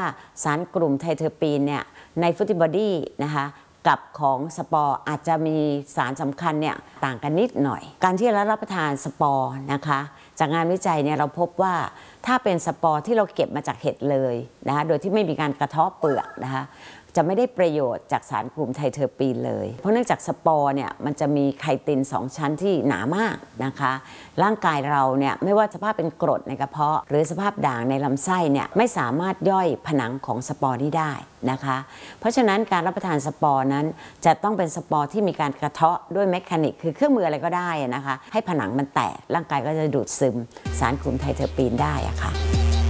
สารกลุ่มไทเทอร์ปีนเนี่ยในฟรุติบอดี้นะคะกับของสปอร์อาจจะมีสารสำคัญเนี่ยต่างกันนิดหน่อยการที่เรารับประทานสปอร์นะคะจากงานวิจัยเนี่ยเราพบว่าถ้าเป็นสปอร์ที่เราเก็บมาจากเห็ดเลยนะคะโดยที่ไม่มีการกระเทาะเปลือกนะคะจะไม่ได้ประโยชน์จากสารกลุ่มไทเทอร์ปีนเลยเพราะเนื่องจากสปอร์เนี่ยมันจะมีไคติน2ชั้นที่หนามากนะคะร่างกายเราเนี่ยไม่ว่าสภาพเป็นกรดในกระเพาะหรือสภาพด่างในลำไส้เนี่ยไม่สามารถย่อยผนังของสปอร์นี้ได้นะคะเพราะฉะนั้นการรับประทานสปอร์นั้นจะต้องเป็นสปอร์ที่มีการกระเทาะด้วยแมคานิกคือเครื่องมืออะไรก็ได้นะคะให้ผนังมันแตกร่างกายก็จะดูดซึมสารกลุ่มไทเทอร์ปีนได้อะค่ะ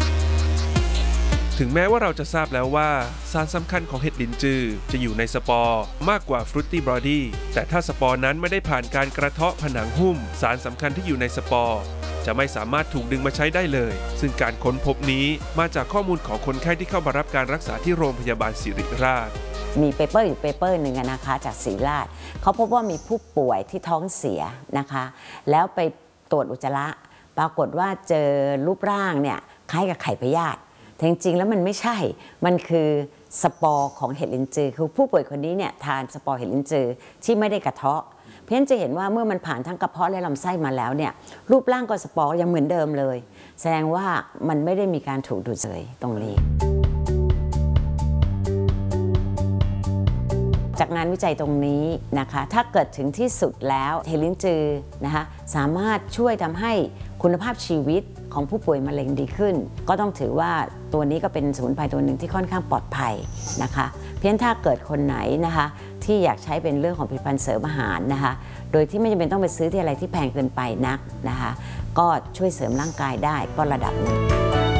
ถึงแม้ว่าเราจะทราบแล้วว่าสารสำคัญของเห็ดลิ้นจือจะอยู่ในสปอร์มากกว่าฟรุตตี้บอดี้แต่ถ้าสปอร์นั้นไม่ได้ผ่านการกระเทาะผนังหุ้มสารสำคัญที่อยู่ในสปอร์จะไม่สามารถถูกดึงมาใช้ได้เลยซึ่งการค้นพบนี้มาจากข้อมูลของคนไข้ที่เข้ามารับการรักษาที่โรงพยาบาลศิริราชมีเปเปอร์อยู่เปเปอร์หนึ่งนะคะจากศิริราชเขาพบว่ามีผู้ป่วยที่ท้องเสียนะคะแล้วไปตรวจอุจจาระปรากฏว่าเจอรูปร่างเนี่ยคล้ายกับไข่พยาธิแต่จริงๆแล้วมันไม่ใช่มันคือสปอร์ของเห็ดลิ้นจือคือผู้ป่วยคนนี้เนี่ยทานสปอร์เห็ดลิ้นจือที่ไม่ได้กระเทาะเพราะฉะนั้นจะเห็นว่าเมื่อมันผ่านทั้งกระเพาะและลำไส้มาแล้วเนี่ยรูปร่างก็สปอร์ยังเหมือนเดิมเลยแสดงว่ามันไม่ได้มีการถูกดูดซึมตรงนี้จากงานวิจัยตรงนี้นะคะถ้าเกิดถึงที่สุดแล้วเห็ดลิ้นจือนะคะสามารถช่วยทำให้คุณภาพชีวิตของผู้ป่วยมะเร็งดีขึ้นก็ต้องถือว่าตัวนี้ก็เป็นสมุนไพรตัวหนึ่งที่ค่อนข้างปลอดภัยนะคะเพียงถ้าเกิดคนไหนนะคะที่อยากใช้เป็นเรื่องของผลิตภัณฑ์เสริมอาหารนะคะโดยที่ไม่จำเป็นต้องไปซื้อที่อะไรที่แพงเกินไปนักนะคะก็ช่วยเสริมร่างกายได้ก็ระดับหนึ่ง